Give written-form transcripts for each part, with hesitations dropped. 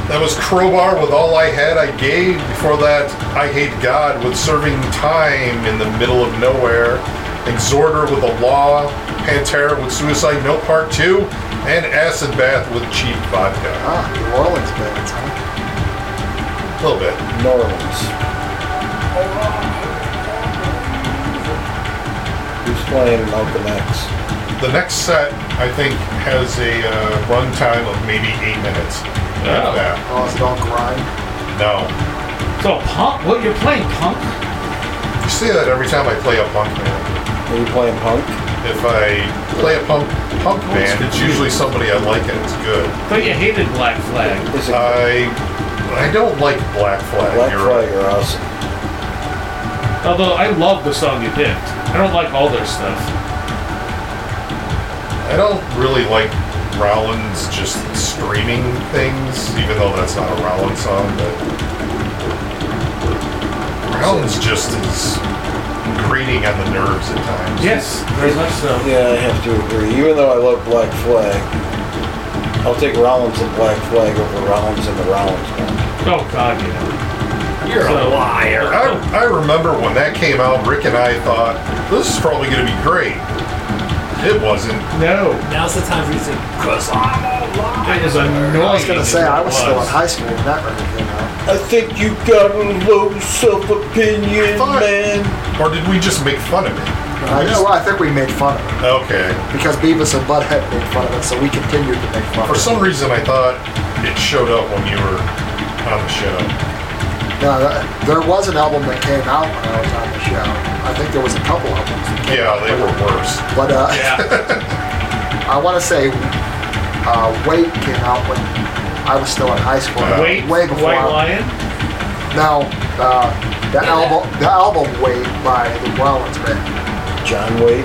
That was Crowbar with All I Had I Gave. Before that, I Hate God with Serving Time in the Middle of Nowhere. Exhorter with The Law. Pantera with Suicide Note Part 2. And Acid Bath with Cheap Vodka. New Orleans bands, huh? A little bit. New Orleans. Who's playing Malcolm X? The next set, I think, has a runtime of maybe 8 minutes. Yeah. Oh, is it all grind? No. So punk? What, you're playing punk? You see that every time I play a punk band. Are you playing punk? If I play a punk band, it's usually somebody I like and it's good. I thought you hated Black Flag. Is it I don't like Black Flag. Black You're Flag right. or awesome? Although I love the song you picked. I don't like all their stuff. I don't really like Rollins just screaming things, even though that's not a Rollins song, but Rollins just is grating on the nerves at times. Yes, very much so. Yeah, I have to agree. Even though I love Black Flag, I'll take Rollins and Black Flag over Rollins and the Rollins band. Oh God, yeah. You're a liar. I remember when that came out, Rick and I thought, this is probably going to be great. It wasn't. No, Now's the time for you to say, 'cause I'm a liar. it is annoying. I was going to say, I was still in It high school when that record came out. I think you got a low self-opinion, Fine. man. Or did we just make fun of it? I think we made fun of it. Okay. Because Beavis and Butthead made fun of it, so we continued to make fun For of it. some reason, I thought it showed up when you were on the show. No, there was an album that came out when I was on the show. I think there was a couple albums that came Yeah, out. they were worse. But Yeah. I want to say Wait came out when I was still in high school. Wait, way before. White Lion. No, the album Wait by the Rollins band. John Wade.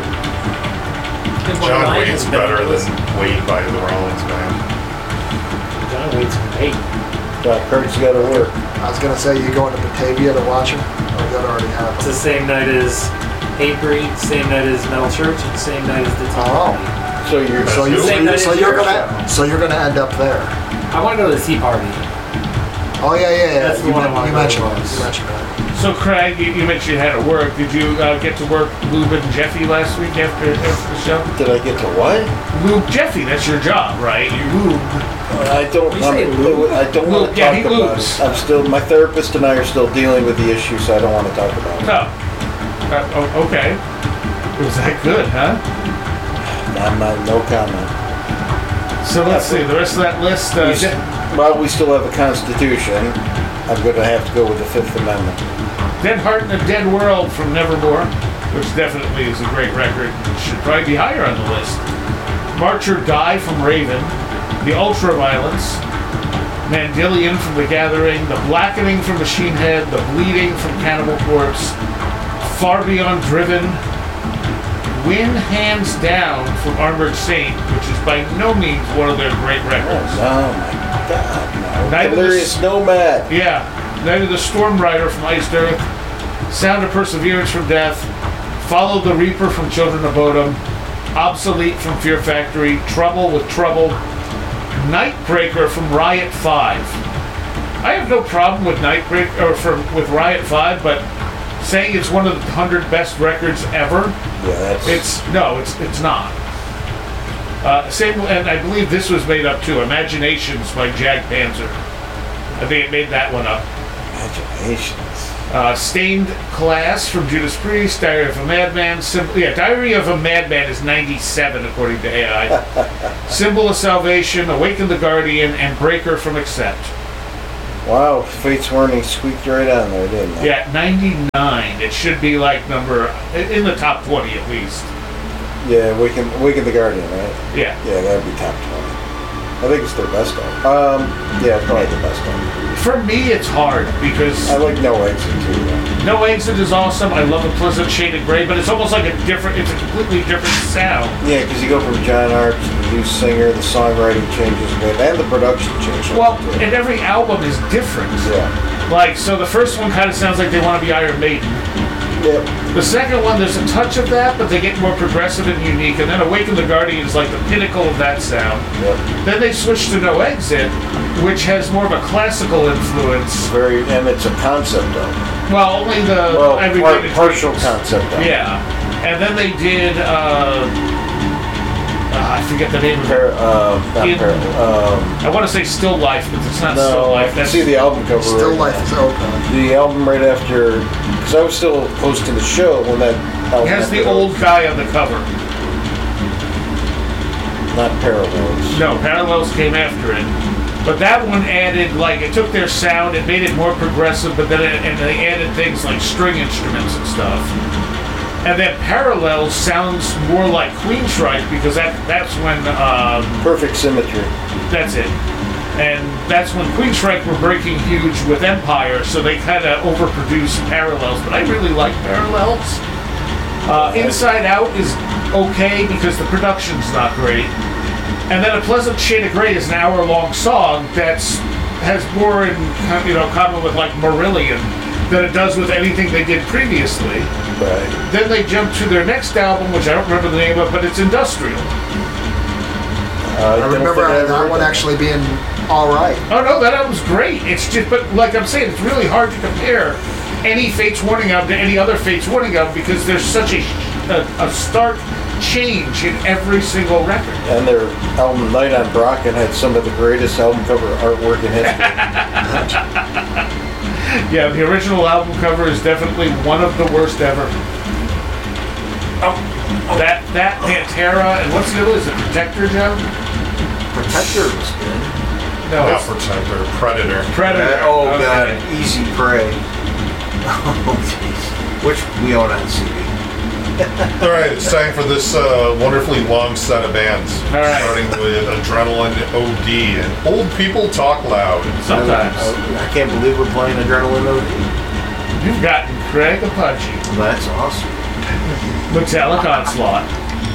John Wade's better than Wade by the Rollins band. John Wade's great. Kurt's got to work. I was gonna say, you going to Batavia to watch him? Or that already It's happened? the same night as Hatebreed, same night as Metal Church, and same night as the Tea Oh. Party. So you're So you- Same night as your so you're gonna end up there. I want to go to the Tea Party. Oh yeah. That's the You, one I men- wanna you go mentioned to. that. You mentioned that. So Craig, you mentioned you had to work. Did you get to work Lube and Jeffy last week after the show? Did I get to what? Lube Jeffy, that's your job, right? You lube. I don't You want say to. lube? I don't want Lube, to yeah, talk he about lubes. it. I'm still. My therapist and I are still dealing with the issue, so I don't want to talk about it. No. Okay. Was that good, huh? No comment. So let's see, the rest of that list. While we still have a constitution, I'm going to have to go with the Fifth Amendment. Dead Heart in a Dead World from Nevermore, which definitely is a great record and should probably be higher on the list. March or Die from Raven, The Ultraviolence, Mandillion from The Gathering, The Blackening from Machine Head, The Bleeding from Cannibal Corpse, Far Beyond Driven, Win Hands Down from Armored Saint, which is by no means one of their great records. Oh my God, no. Neither Delirious Nomad. Yeah, Night of the Storm Rider from Iced Earth, Sound of Perseverance from Death, Follow the Reaper from Children of Bodom, Obsolete from Fear Factory, Trouble with Trouble, Nightbreaker from Riot 5. I have no problem with with Riot 5, but saying it's one of the 100 best records ever, Yeah, that's. it's not. Same, and I believe this was made up too. Imaginations by Jag Panzer. I think it made that one up. Imaginations. Stained Class from Judas Priest, Diary of a Madman. Diary of a Madman is 97 according to AI. Symbol of Salvation, Awaken the Guardian, and Breaker from Accept. Wow, Fate's Warning squeaked right on there, didn't it? Yeah, 99. It should be like in the top 20 at least. Yeah, Awaken the Guardian, right? Yeah. Yeah, that'd be top 20. I think it's their best album. Yeah, it's probably the best album. For me, it's hard because I like No Exit too, though. No Exit is awesome. I love A Pleasant Shade of Grey, but it's almost like it's a completely different sound. Yeah, because you go from John Arch to the new singer, the songwriting changes a bit, and the production changes. Well, too. and every album is different. Yeah. Like, so the first one kind of sounds like they want to be Iron Maiden. Yep. The second one, there's a touch of that, but they get more progressive and unique. And then Awaken the Guardian is like the pinnacle of that sound. Yep. Then they switch to No Exit, which has more of a classical influence. And it's a concept album. Well, only the Well, everything in partial between. concept album. Yeah, and then they did. I forget the name of it. I want to say Still Life, but it's not Still No, I Life. can see the album cover. Still right Life now. is open. The album right after, because I was still close to the show when that album It has the ended. old guy on the cover. Not Parallels. No, Parallels came after it. But that one added, like, it took their sound, it made it more progressive, but then and they added things like string instruments and stuff. And then Parallels sounds more like Queensryche because that's when Perfect Symmetry. that's it. And that's when Queensryche were breaking huge with Empire, so they kind of overproduced Parallels. But I really like Parallels. Inside Out is okay because the production's not great. And then A Pleasant Shade of Grey is an hour-long song that's has more in common with like Marillion than it does with anything they did previously. Right. Then they jump to their next album, which I don't remember the name of, but it's Industrial. I remember that one actually being all right. Oh no, that album's great. It's just, but like I'm saying, it's really hard to compare any Fates Warning album to any other Fates Warning album because there's such a stark change in every single record. And their album Night on Brocken had some of the greatest album cover artwork in history. Yeah, the original album cover is definitely one of the worst ever. That Pantera, and what's the other? Is it Protector, Joe? Protector was good. No, Not it's Protector, Predator. Predator. Oh Okay. god, Easy Prey. Oh jeez. Which we own on CD. All right, it's time for this wonderfully long set of bands. All right. Starting with Adrenaline OD and Old People Talk Loud. Sometimes. I can't believe we're playing Adrenaline OD. You've gotten Craig Apache, That's awesome. Metallic Onslaught.